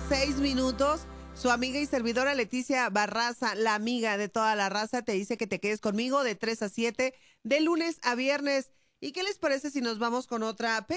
6 minutos. Su amiga y servidora Leticia Barraza, la amiga de toda la raza, te dice que te quedes conmigo de 3 a 7, de lunes a viernes. ¿Y qué les parece si nos vamos con otra